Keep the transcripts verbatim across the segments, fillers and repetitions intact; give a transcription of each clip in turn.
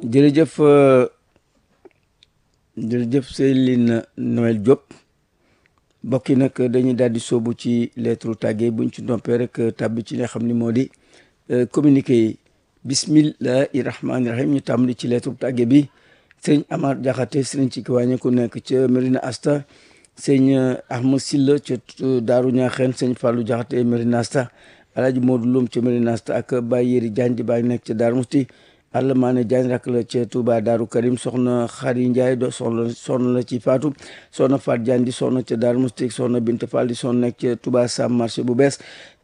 jërëjëf jërëjëf Céline Noël Diop mbokk yi nag dañuy daal di sóobu ci lettre tàggee buñ ci noppee rek tàbbi ci li nga xam ni moo di communiqué yi bismillahi rahmaani rahim ñu tàmbali ci lettre tàggee bi sëñ Amar Jaxate sëriñ ci kiwàññe ku nekk ca Mérina Asta sëñ Ahmad Silla ca Daaru Ñaaxeen sëñ Fallou Jaxate Mérina Asta Alaaji Modou Loum ca Mérina Asta ak Baye Yéri Diagne di Baye nekk ca Daaru Musti Alla Maane Diagne rak la ca Touba Daaru Karim soxna Xari Ndiaye do soxna soxna la ci Faatu soxna Faat Diagne di soxna ca Daaru Musti soxna Bint Fall di soxna nekk ca Touba Sam marché bu bees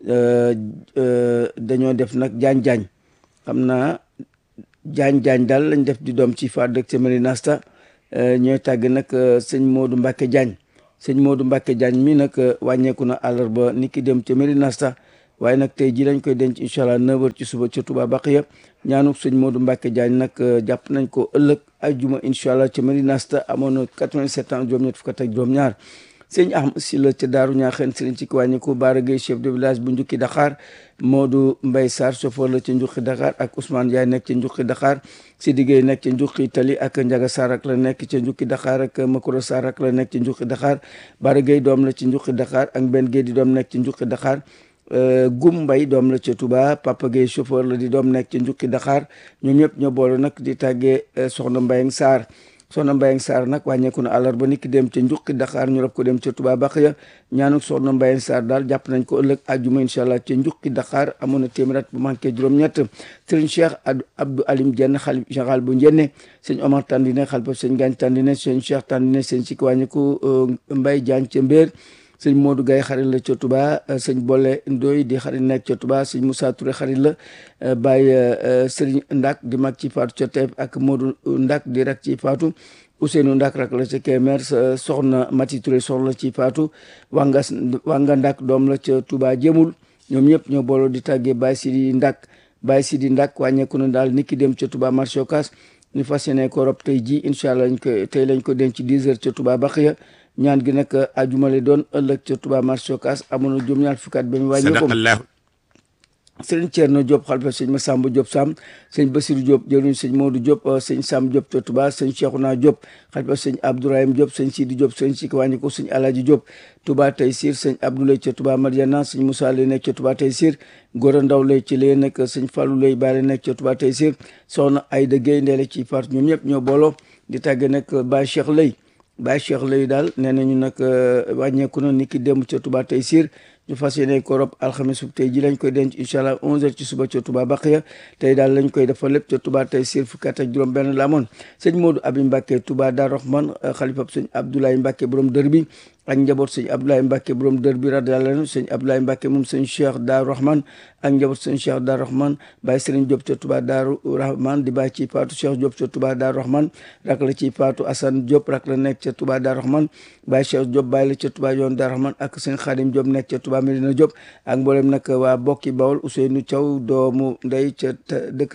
dañoo def nag Diagne Diagne xam naa Diagne Diagne daal lañ def di doom ci Faat dëkk ca Mérina Asta ñooy tàgg nag sëñ Modou Mbacke Diagne sëñ Modou Mbacke Diagne mi nag wàññeeku na àllarba ni ki dem ca Mérina Asta waaye nag tey ji lañ koy denc incha allah neuf heures ci suba ca Touba Baqiya ñaanuk sëñ Modou Mbacke Diagne nag jàpp nañ ko ëllëg ajjuma incha allah ca Mérina Asta amoon na quatre-vingt-sept ans juróom-ñett fukk ak juróom-ñaar sëñ Ahmad Silla ca Daaru Ñaaxeen sëriñ ci wàññiku Baara Gueye chef de village bu Njukki Dakar Modou Mbaye Sarr chauffeur la ca Njukki Dakar ak Ousmane Ndiaye nekk ca Njukki Dakar Sidi Gueye nekk ca Njukki Tali ak Njaga Sarr ak la nekk ca Njukki Dakar ak Makoro Sarr ak la nekk ca Njukki Dakar Baara Gueye doom la ci Njukki Dakar ak Ben Gueye di doom nekk ci Njukki Dakar Gum Mbay doom la ca Touba Papa Gueye chauffeur la di doom nekk ca Njukki Dakar ñoom ñëpp ñoo boole nag di tàggee soxna Mbayang Sarr soxna Mbayang Sarr nag wàññeeku na àllarba niki dem ca Njukki Dakar ñu rob ko dem ca Touba Baqiya ñaanuk soxna Mbayang Sarr daal jàpp nañ ko ëllëg àjjuma incha allah ca Njukki Dakar amoon na téeméer at bu manqué juróom-ñett sëriñ Cheikh Abdou Alim Dieng xalif général bu Njenne sëñ Omar Tandine xalifa sëñ Gagne Tandine sëñ Cheikh Tandine sëñ si wàññeeku Mbay Diagne ca Mbéer sëñ Modou Gaye xarit la ca Touba sëñ Bolle Ndoy di xarit nekk ca Touba sëñ Moussa Touré xarit la Baye Sëriñ Ndak di mag ci faatu ca Teef ak Modou Ndak di rak ci faatu Ousseynou Ndak rak la ca Kemer soxna Mati Touré soxna ci faatu Wanga Wanga Ndak doom la ca Touba Jëmul ñoom ñëpp ñoo booloo di tàggee Baye Sidi Ndak Baye Sidi Ndak wàññeeku na daal niki dem ca Touba marché Ocass ñu fas yéene ko rob tey ji incha allah lañ ko tey lañ ko denc dix heures ca Touba Baqiya ñaan gi nag ajuma lay doon ëllëg ca Touba marché Ocass amoon na juróom-ñaar fukki at ba mu wàññi ko sëriñ Thierno Diop xalifa sëñ Massamba Diop Sam sëñ Bassirou Diop jëruñ sëñ Modou Diop sëñ Sam Diop ca Touba sëñ Cheikhouna Diop xalifa sëñ Abdourahim Diop sëñ Sidi Diop sëñ Siki wàññi ko sëñ Alaaji Diop Touba Taysir sëñ Abdoulaye ca Touba Mariana sëñ Moussa lay nekk ca Touba Taysir Gora Ndaw lay ci lay nekk sëñ Fallou lay baale nekk ca Touba Taysir soxna Ayda Gueye ndeele ci faat ñoom ñëpp ñoo booloo di tàgge nag Baye Cheikh lay Baye Cheikh lay daal nee nañu nag wàññeeku na ni ki démb ca Touba Taysir ñu fas yéene ko rob alxames bu tey ji lañ koy denc incha allah onze heures ci suba ca Touba Baqiya tey daal lañ koy defal lépp ca Touba Taysir fukki at ak juróom benn la amoon sëñ Modou Abi Mbacke Touba Dar Rahman xalifab sëñ Abdoulaye Mbacke borom dër bi ak njaboot sëñ Abdoulaye Mbacke borom dër bi radiyallahu anhu sëñ Abdoulaye Mbacke moom sëñ Cheikh Dar Rahman ak njaboot sëñ Cheikh Dar Rahman Baye Serigne Diop ca Touba Dar Rahman di bàyyi ci faatu Cheikh Diop ca Touba Dar Rahman rak la ci faatu Assane Diop rak la nekk ca Touba Dar Rahman Baye Cheikh Diop bàyyi la ca Touba yoon Dar Rahman ak sëñ Khadim Diop nekk ca Touba Medina Diop ak mboolem nag waa bokki Bawol Ousseynou Thiaw doomu ndey ca dëkk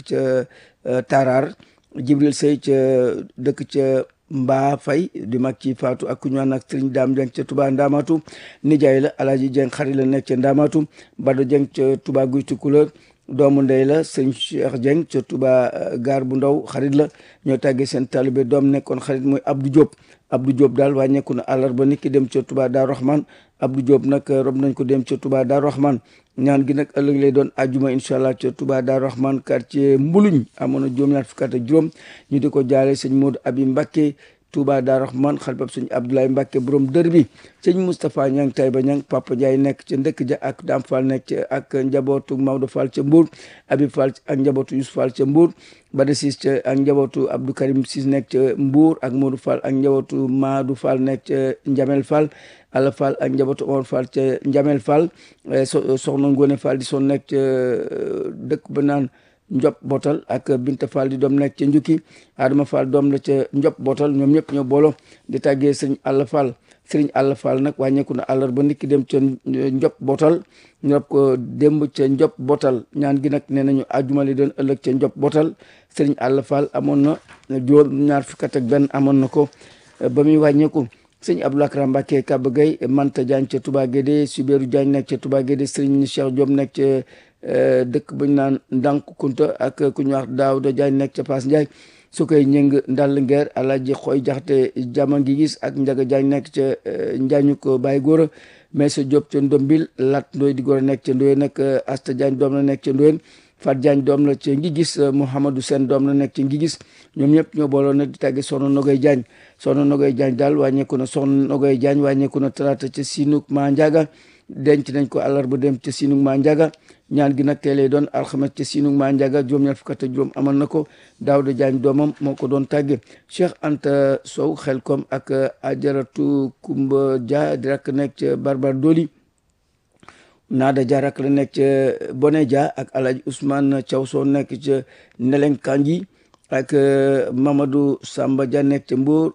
ca Tarar Jibril Sey ca dëkk ca Mbaa Fay di mag ci faatu ak ku ñu naan ak Sëriñ Daam Dieng ca Touba Ndamatu nijaay la Alaaji Dieng xarit la nekk ca Ndamatu Bado Dieng ca Touba Guy Tukulóor doomu ndey la sëñ Cheikh Dieng ca Touba gaar bu ndaw xarit la ñoo tàggee seen talibé doom nekkoon xarit mooy Abdou Diop Abdou Diop daal wàññeeku na àllarba nit ki dem ca Touba Darou Rahman Abdou Diop nag rob nañ ko dem ca Touba Darou Rahman ñaan gi nag ëllëg lay doon ajuma incha allah ca Touba Darou Rahman quartier Mbuluñ amoon na juróom-ñaar fukki at ak juróom ñu di ko jaale sëñ Modou Abi Mbacke Touba Darou Rahman xalifab sëñ Abdoulaye Mbacke borom dër bi sëñ Moustapha Ñang Tayba Ñang Papa Ndiaye nekk ca ndëkk ja ak Dame Fall nekk ca ak njabootu Maodo Fall ca Mbour Habib Fall ak njabootu Youssou Fall ca Mbour Bada Sis ca ak njabootu Abdou Karim Sis nekk ca Mbour ak Modou Fall ak njabootu Madou Fall nekk ca Njamel Fall Alla Fall ak njabootu Omar Fall ca Njamel Fall soxna Ngone Fall di son nekk ca dëkk ba naan Njop Botal ak Binta Fall di doom nekk ca Njukki Adama Fall doom la ca Njop Botal ñoom ñëpp ñoo boolo di tàggee sëriñ Alla Fall sëriñ Alla Fall nag wàññeeku na àllarba nit ki dem ca Njop Botal ñu rob ko démb ca Njop Botal ñaan gi nag nee nañu àjjuma li doon ëllëg ca Njop Botal sëriñ Alla Fall amoon na juróom ñaar fukk ak benn amoon na ko ba muy wàññeeku sëñ Abdou Lakram Mbacke Kaba Gueye Manta Diagne ca Touba Guédé Subéru Diagne nekk ca Touba Guédé sëriñ Cheikh Diop nekk ca dëkk bu ñu naan Ndank Kunta ak ku ñu wax Daouda Diagne nekk ca Paas Ndiaye su koy ñëng ndàll ngeer Alaaji Xooy Jaxate jama ngi gis ak Njaga Diagne nekk ca Njaañu ko Baye Góora mais sa Diop ca Ndombil Lat Ndoy di Góora nekk ca Ndoyeen nag Asta Diagne doom la nekk ca Ndoyeen Fat Diagne doom la ca ngi gis Mouhamadou Sène doom la nekk ca ngi gis ñoom ñëpp ñoo booloo nag di tàgge Soxna Nogoy Diagne Soxna Nogoy Diagne daal wàññeeku na Soxna Nogoy Diagne wàññeeku na talaata ca Sinuk Ma Ndiaga denc nañ ko àllarba dem ca Sinuk Ma Ndiaga ñaan gi nag tey lay doon alxames ca Sinuk Ma Ndiaga juróom-ñaar fukk ak juróom amal na ko Daouda Diagne doomam moo ko doon tàgge Cheikh Anta Sow Xelkom ak Ajaratu Kumba Dia di rakk nekk ca Barbar Doli Naada Dia rakk la nekk ca Boné Dia ak Alaaji Ousmane Thiaw Sow nekk ca Neleng Kanji ak Mamadou Samba Dia nekk ca Mbour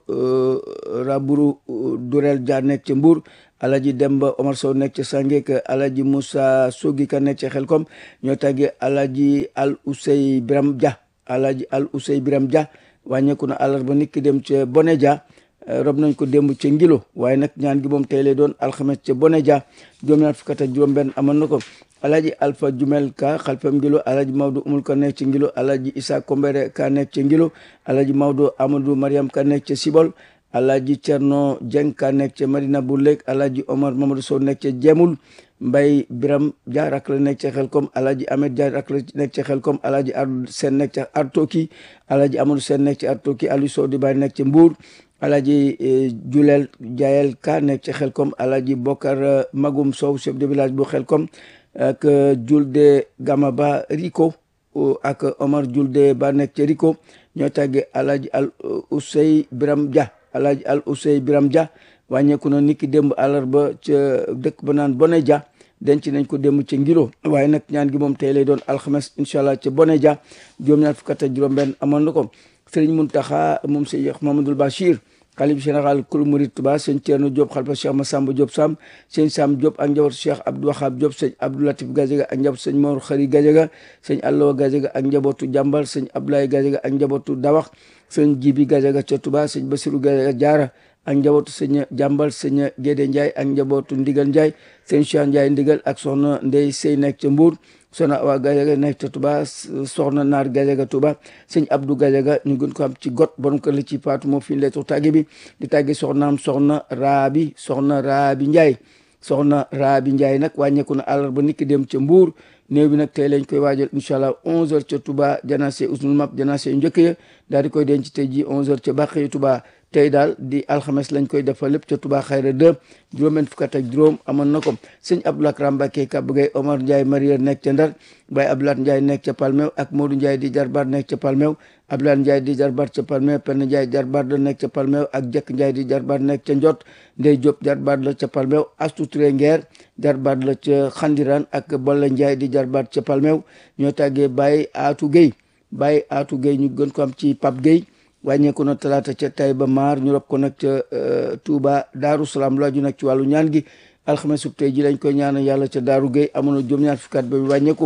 Raburu Durel Dia nekk ca Mbour Alaji Demba Omar Sow nekk ca Sangek Alaji Moussa Sogi ka nekk ca Xelkom ñoo tàggee Alaji Al Ousey Biram Dia Alaji Al Ousey Biram Dia wàññeeku na àllarba nit ki dem ca Boné Dia rob nañ ko démb ca Ngilo waaye nag ñaan gi moom tey lay doon alxames ca Boné Dia juróom-ñaar fukk ak juróom-benn amoon na ko Alaji Alpha Jumel ka xalfam Ngilo Alaji Maodo Umul ka nekk ca Ngilo Alaji Issa Kombere ka nekk ca Ngilo Alaji Maodo Amadou Mariam ka nekk ca Sibol Alaji Cerno Jeng ka nekk ca Madina Boulek Alaji Omar Mamadou Sow nekk ca Jemul Mbay Biram Dia rak la nekk ca Xelkom Alaji Ahmed Dia rak la nekk ca Xelkom Alaji Ardou Sen nekk ca Artoki Alaji Amadou Sen nekk ca Artoki Aliou Sow di Baye nekk ca Mbour Alaji Julel Jaayel ka nekk ca Xelkom Alaji Bokar Magum Sow chef de village bu Xelkom ak Julde Gamaba Riko ak Omar Julde Ba nekk ca Riko ñoo tàgge Alaji Al Ousey Biram Dia Alaji Al Ousey Biram Dia wàññeeku na niki démb àllarba ca dëkk ba naan Boné Dia denc nañ ko démb ca Ngilo waaye nag ñaan gi moom tey lay doon alxames incha allah ca Boné Dia juróom-ñaar fukk ak juróom-benn amoon na ko Serigne Mountakha moom Cheikh Mamadou Bachir xalif général kul murid Touba sëñ Thierno Diop xalifa Cheikh Massamba Diop Sam sëñ Sam Diop ak njabootu Cheikh Abdou Wahab Diop sëñ Abdou Latif Gadiaga ak njabootu sëñ Mor Khari Gadiaga sëñ Allawa Gadiaga ak njabootu Jàmbal sëñ Abdoulaye Gadiaga ak njabootu Dawax sëñ Jibi Gadiaga ca Touba sëñ Bassirou Gadiaga Diarra ak njabootu sëñ Jàmbal sëñ Gédé Ndiaye ak njabootu Ndigal Ndiaye sëñ Cheikh Ndiaye Ndigal ak soxna Ndey Sey nekk ca Mbour soxna Awa Gadiaga nekk ca Touba soxna Naar Gadiaga Touba sëñ Abdou Gadiaga ñu gën ko am ci got borom kër la ci Faatu moo fi leetu tàgge bi di tàgge soxnaam soxna Raabi soxna Raabi Ndiaye soxna Raabi Ndiaye nag wàññeeku na àllarba niki dem ca Mbour néew bi nag tey lañ koy waajal incha allah onze heures ca Touba janaase usnul map janaase yu njëkk ya daal di koy denc tey ji onze heures ca Bàqiyu Touba tey daal di alxames lañ koy defal lépp ca Touba Xayra deux juróom-benn fukk ak juróom amoon na ko sëñ Abdoulaye Kram Mbacké Kaba Gueye Omar Ndiaye Marier nekk ca Ndar Baye Abdoulaye Ndiaye nekk ca Palmew ak Modou Ndiaye di jarbaat nekk ca Palmew Abdoulaye Ndiaye di jarbaat ca Palmew Penn Ndiaye jarbaat la nekk ca Palmew ak Jekk Ndiaye di jarbaat nekk ca Njot Ndey Diop jarbaat la ca Palmew Astou Touré Nguer jarbaat la ca Xandiran ak Bolla Ndiaye di jarbaat ca Palmew ñoo tàggee Baye Atou Gueye Baye Atou Gueye ñu gën ko am ci Pape Gueye wàññeeku na talaata ca Taïba Mar ñu rob ko nag ca Touba Daaru Salaam laaju nag ci wàllu ñaan gi alxames sub tey ji lañ koy ñaanal yàlla ca Daaru Gueye amoon na juróom-ñaar fukkaat ba wàññeeku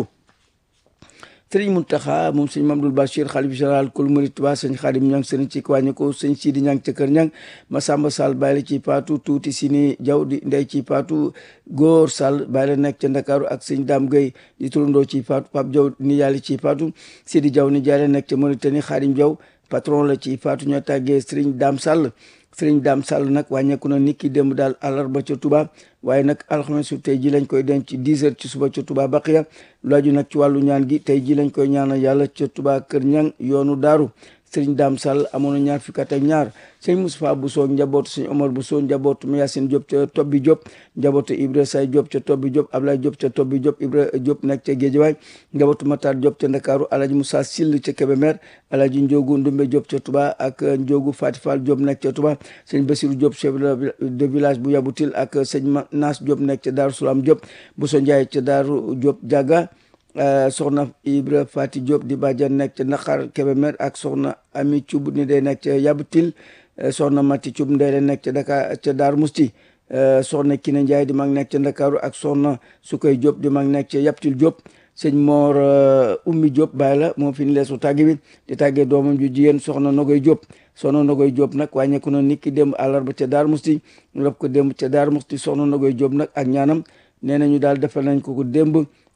Sëriñ Mountakha moom sëñ Mamadou Bachir xalif général kul murid Touba sëñ Xaadim Ñang sëriñ ci wàññeeku sëñ Sidi Ñang ca Kër Ñang Masamba Sall bàyyi la ci Paatu tuuti Sini Jaw di ndey ci Paatu Góor Sall bàyyi la nekk ca Ndakaaru ak sëñ Dame Gueye di turandoo ci Paatu Pape Jaw ni yàlla ci Paatu Sidi Jaw ni jaay la nekk ca Mauritanie Xaadim Jaw patron la ci Faatu ñoo tàggee Sëriñ Dame Sall Sëriñ Dame Sall nag wàññeeku na niki démb daal àllarba ca Touba waaye nag alxames su tey ji lañ koy denc dix heures ci suba ca Touba Baqiya laaju nag ci wàllu ñaan gi tey ji lañ koy ñaanal yàlla ca Touba Kër Ñang yoonu Daaru Sëriñ Dame Sall amoon na ñaar fukki at ak ñaar sëñ Moustapha Bousso njabootu sëñ Omar Bousso njabootu Yacine Diop ca Tobbi Diop njabootu Ibra Say Diop ca Tobbi Diop Ablaye Diop ca Tobbi Diop Ibra Diop nekk ca Géejawaay njabootu Matar Diop ca Ndakaaru Alaji Moussa Sill ca Kébémer Alaji Ndiogu Ndumbe Diop ca Touba ak Ndiogu Fati Fall Diop nekk ca Touba sëñ Bassirou Diop chef de village bu Yabutil ak sëñ Nas Diop nekk ca Daaru Salaam Diop Bousso Ndiaye ca Daaru Diop Diaga soxna Ibra Fati Diop di bàjjan nekk ca Naqar Kébémer ak soxna Ami Thioub ni day nekk ca Yabutil soxna Mati Thioub ndey la nekk ca Dakar ca Daaru Musti soxna Kine Ndiaye di mag nekk ca Ndakaaru ak soxna Sukay Diop di mag nekk ca Yabutil Diop sëñ Mor Ummi Diop bàyyi la moo fi ñu leesu tàgge bi di tàggee doomam ju jigéen soxna Nogoy Diop soxna Nogoy Diop nag wàññeeku na niki démb àllarba ca Daaru Musti ñu rob ko démb ca Daaru Musti soxna Nogoy Diop nag ak ñaanam nee nañu daal defal nañ ko ko démb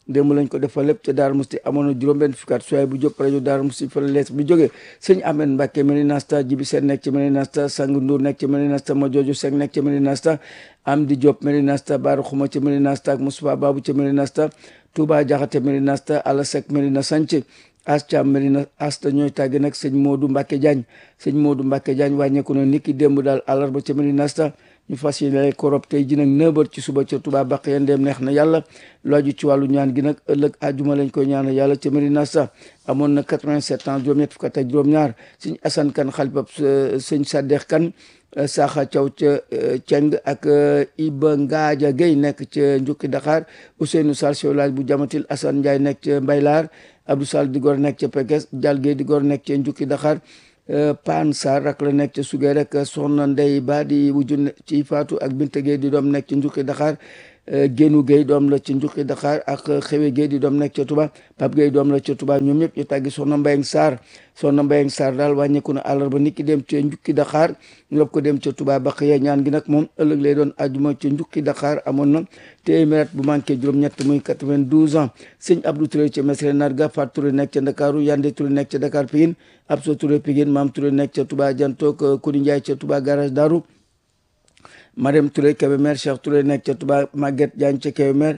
démb lañ ko defal lépp ca Daaru Musti amoon na juróom-benn fukki at Soye bu Diop rajo Daaru Musti fa la lees bi jógee sëñ Ahmed Mbacke Medina Nasta Jibi Seen nekk ci Medina Nasta Sang Ndour nekk ci Medina Nasta Majooju Seck nekk ci Medina Nasta Amdi Diop Medina Nasta Baara Xuma ci Medina Nasta ak Moustapha Babou ci Medina Nasta Touba Jaxate Medina Nasta Ala Seck Medina Sanc as Thiam Medina asta ñooy tàgge nag sëñ Modou Mbacke Diagne sëñ Modou Mbacke Diagne wàññeeku na niki démb daal àllarba ca Medina Nasta ñu fas yéene ko rob tey ji nag neuf heures ci suba ca Touba Baqiya ndeem neex na yàlla looju ci wàllu ñaan gi nag ëllëg àjjuma lañ koy ñaanal yàlla ca Medina Nasta amoon na quatre-vingt-sept ans juróom-ñett fukk ak juróom-ñaar sëñ Assane Kane xalifab sëñ Saddex Kane Saxa Thiaw ca Ceng ak Iba Ngaaja Gueye nekk ca Njukki Dakar Ousseynou Sall chef village bu Jamatil Assane Ndiaye nekk ca Mbaylaar Abdou Sall di gor nekk ca Pekes Dial Gueye di gor nekk ca Njukki Dakar Pan Sarr rak la nekk ca Sugee rek soxna Ndey Ba di wujju ci Faatu ak Binte Gueye di doom nekk ca Njukki Dakar Génu Gueye doom la ci Njukki Dakar ak Xewe Gueye di doom nekk ca Touba Pape Gueye doom la ca Touba ñoom ñëpp ñu tàggi soxna Mbayeng Sarr soxna Mbayeng Sarr daal wàññeeku na àllarba nit ki dem ca Njukki Dakar ñu lob ko dem ca Touba Baqiya ñaan gi nag moom ëllëg lay doon ajuma ca Njukki Dakar amoon na téeméer bu manqué juróom-ñett muy quatre-vingt-douze ans sëñ Abdou Touré ca Mesre Narga Fat Touré nekk ca Ndakaaru Yande Touré nekk ca Dakar Pikine Abso Touré Pikine Maam Touré nekk ca Touba Jantook Kodi Ndiaye ca Touba garage Daru Marème Touré Kébémer Cheikh Touré nekk ca Touba Maguette Diagne ca Kébémer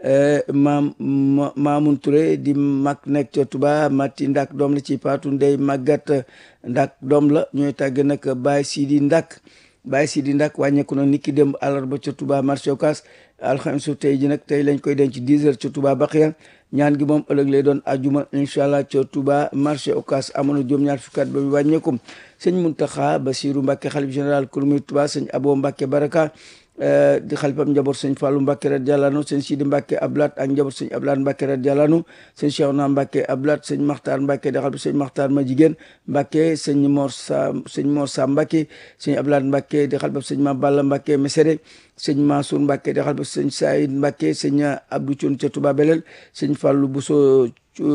maam Mamoun Touré di mag nekk ca Touba Mati Ndak doom la ci Faatu Ndey Maguette Ndak doom la ñooy tàgge nag Baye Sidi Ndak Baye Sidi Ndak wàññeeku na niki démb àllarba ca Touba marché Ocass alxamisu tey ji nag tey lañ koy denc dix heures ca Touba Baqiya ñaan gi moom ëllëg lay doon ajuma incha allah ca Touba marché Ocass amoon na juróom-ñaar fukki at ba mu wàññeeku sëñ Muntaxa Basiru Mbàkke xalif général kulu murid Touba sëñ Abo Mbàkke Baraka di xalifam njaboot sëñ Fallou Mbàkke radiyallahu anhu sëñ Sidi Mbàkke Ablaat ak njaboot sëñ Ablaat Mbàkke radiyallahu anhu sëñ Cheikhouna Mbàkke Ablaat sëñ Maxtaar Mbàkke di xalif sëñ Maxtaar ma jigéen Mbàkke sëñ Mor Sa sëñ Mor Sa Mbàkke sëñ Ablaat Mbàkke di xalifam sëñ Ma Balla Mbàkke Mesere sëñ Mansour Mbàkke di xalifam sëñ Saïd Mbàkke sëñ Abdou Thioune ca Touba Belel sëñ Fallou Bousso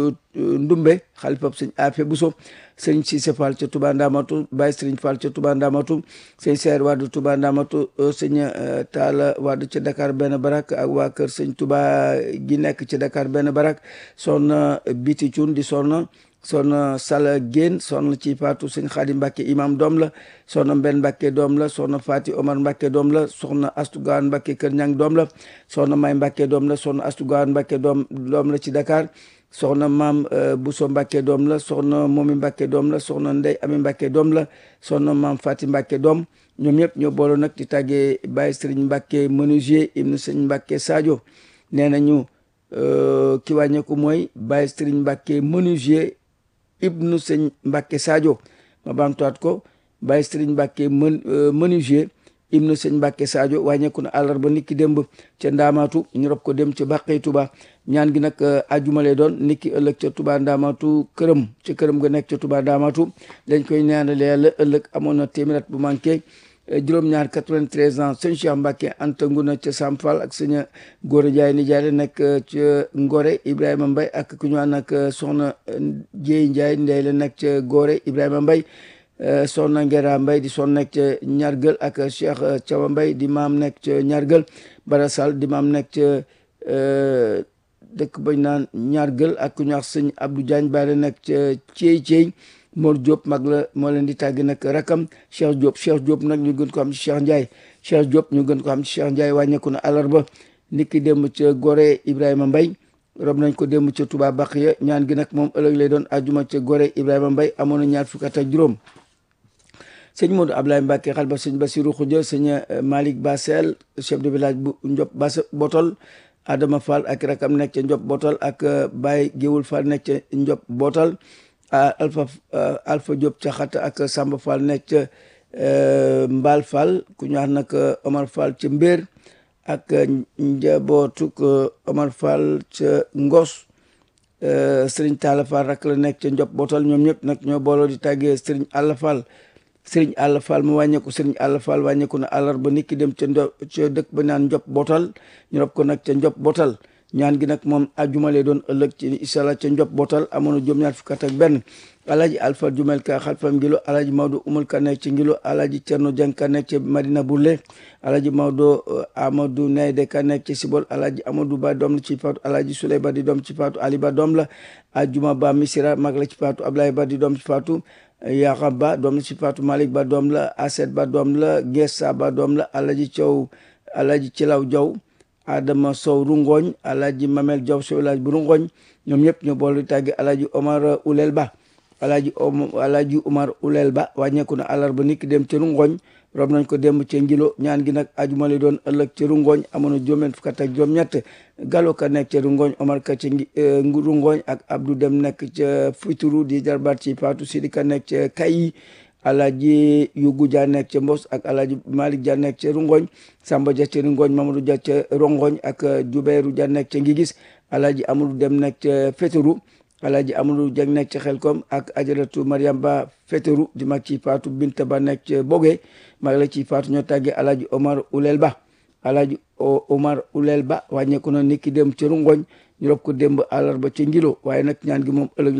Ndumbe xalifab sëñ Afe Bousso sëñ Cissé Fall ca Touba Ndamatu Baye Serigne Fall ca Touba Ndamatu sëñ Seer Wade Touba Ndamatu sëñ Talla Wade ca Dakar benn barak ak waa kër sëñ Touba gi nekk ca Dakar benn barak soxna Biti Thioune di soxna soxna Sala Guène soxna ci Faatu sëñ Xaadim Mbàkke imam doom la soxna Mbenn Mbàkke doom la soxna Faati Omar Mbàkke doom la soxna Astu Gawaan Mbàkke kër Ñang doom la soxna May Mbàkke doom la soxna Astu Gawaan Mbàkke doom doom la ci Dakar soxna maam Bousso Mbàkke doom la soxna Momi Mbàkke doom la soxna Ndey Ami Mbàkke doom la soxna maam Fati Mbàkke doom ñoom ñëpp ñoo booloo nag di tàggee Baye Serigne Mbàkke menuisier ibnu sëñ Mbàkke Sadio nee nañu ki wàññeeku mooy Baye Serigne Mbàkke menuisier ibnu sëñ Mbàkke Sadio ma baamtuwaat ko Baye Serigne Mbàkke menuisier ibnu sëñ Mbàkke Sadio wàññeeku na àllarba niki démb ca Ndaamaatu ñu rob ko dem ca Bàqee Touba ñaan gi nag ajuma lay doon niki ëllëg ca Touba Ndaamaatu këram ca këram ga nekk ca Touba Ndaamaatu dañ koy ñaanale yàlla ëllëg amoon na téeméer bu manqué juróom-ñaar quatre-vingt-treize ans sëñ Cheikh Mbàkke Anta Nguna ca Sampal ak sëñ Góora Njaay nijaay la nekk ca Ngore Ibrahima Mbay ak ku ñu ànd ak soxna Jéey Njaay ndey la nekk ca Góore Ibrahima Mbay soxna Ngera Mbay di son nekk ca Ñargël ak Cheikh Cawa Mbay di maam nekk ca Ñargël Bara Sall di maam nekk ca dëkk bañ naan Ñargël ak ku ñu wax sëñ Abdou Diagne Baye la nekk ca Thiey Thiey Mor Diop mag la moo leen di tàgg nag rakam Cheikh Diop Cheikh Diop nag ñu gën ko xam ci Cheikh Ndiaye Cheikh Diop ñu gën ko xam ci Cheikh Ndiaye wàññeeku na àllarba niki démb ca Gorée Ibrahima Mbay rob nañ ko démb ca Touba Baqiya ñaan gi nag moom ëllëg lay doon ajuma ca Gorée Ibrahima Mbay amoon na ñaar fukki at ak juróom sëñ Modou Ablaye Mbacke xalba sëñ Bassirou Khoudia sëñ Malick Bassel chef de village bu Ndiop Bass Botol Adama Fall ak rakam nekk ca Ndiop Botol ak Baye Géwul Fall nekk ca Ndiop Botol Alpha Alpha Diop ca Xatta ak Samba Fall nekk ca Mbal Fall ku ñu wax nag Omar Fall ca Mbéer ak njabootuk Omar Fall ca Ngos Serigne Talla Fall rak la nekk ca Ndiop Botol ñoom ñëpp nag ñoo booloo di tàggee Serigne Alla Fall Serigne Alla Fall mu wàññeeku Serigne Alla Fall wàññeeku na àllarba niki dem ca ndo ca dëkk ba naan Ndiop Botol ñu rob ko nag ca Ndiop Botol ñaan gi nag moom ajuma lay doon ëllëg ci isala ca Ndiop Botal amoon na juróom-ñaar fukk ak benn Alaaji Alpha Jumel Ka xalfam ngilo Alaaji Maodo Umul Ka nekk ci ngilo Alaaji Cerno Jeng Ka nekk ci Madina Bourlé Alaaji Maodo Amadou Neyde Ka nekk ci Sibol Alaaji Amadou Ba doom la ci faatu Alaaji Souley Ba di doom ci faatu Ali Ba doom la Ajuma Ba Misira mag la ci faatu Ablaye Ba di doom ci faatu Yaxa Ba doom la ci faatu Malick Ba doom la Aset Ba doom la Gessa Ba doom la Alaaji Thiaw Alaaji Cilaw Jaw Adama Sow Rungoñ Alaaji Mamel Jaw Sow Alaaji bu Rungoñ ñoom ñëpp ñu boolu tàggi Alaaji Omar Ulel Ba Alaaji Alaaji Omar Ulel Ba wàññeeku na àllarba niki dem ci Rungoñ rob nañ ko démb ci ngilo ñaan gi nag ajuma lay doon ëllëg ci Rungoñ amoon na juróom fukk ak juróom-ñett Gallo Ka nekk ci Rungoñ Omar Ka ci Rungoñ ak Abdou Dem nekk ca Futuru di jarbaat ci Fatou Sidi Ka nekk ca Kayi Alaaji Yugu Dia nekk ca Mbos ak Alaaji Malick Dia nekk ca Rungoñ Samba Dia ca Rungoñ Mamadou Dia ca Rongoñ ak Jubeyru Dia nekk ca Ngigis Alaaji Amadou Dem nekk ca Futuru Alaaji Amadou Dieng nekk ci Xelkom ak Ajaratu Mariam Ba Fétéru di mag ci Faatu Binta Ba nekk ci Boge mag la ci Faatu ñoo tàggee Alaaji Omar Ulel Ba Alaaji Omar Ulel Ba wàññeeku na niki dem ci Rungoñ ñu rob ko démb àllarba ci Ngilo waaye nag ñaan gi moom ëllëg